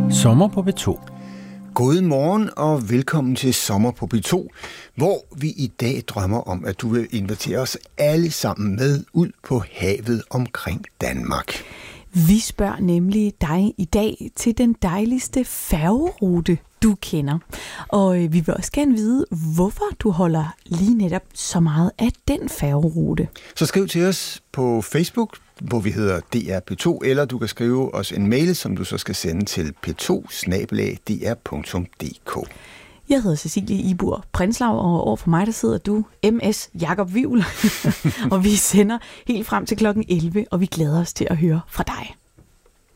Sommer på P2. God morgen og velkommen til Sommer på P2, hvor vi i dag drømmer om, at du vil invitere os alle sammen med ud på havet omkring Danmark. Vi spørger nemlig dig i dag til den dejligste færgerute, du kender. Og vi vil også gerne vide, hvorfor du holder lige netop så meget af den færgerute. Så skriv til os på Facebook, hvor vi hedder DR P2, eller du kan skrive os en mail, som du så skal sende til p2@dr.dk. Jeg hedder Cecilie Ibur Prinslav, og over for mig der sidder du, MS Jakob Wivel. Og vi sender helt frem til klokken 11, og vi glæder os til at høre fra dig.